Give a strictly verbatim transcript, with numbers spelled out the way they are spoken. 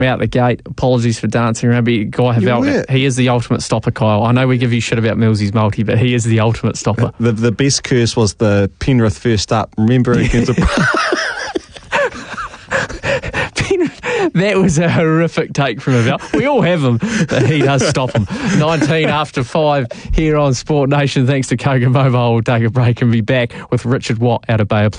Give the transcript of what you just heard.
out the gate. Apologies for dancing around, but Guy Havelka, he is the ultimate stopper, Kyle. I know we give you shit about Millsy's multi, but he is the ultimate stopper. The the best curse was the Penrith first up. Remember against the... That was a horrific take from Havelka. We all have him, but he does stop him. nineteen after five here on Sport Nation. Thanks to Kogan Mobile. We'll take a break and be back with Richard Watt out of Bay of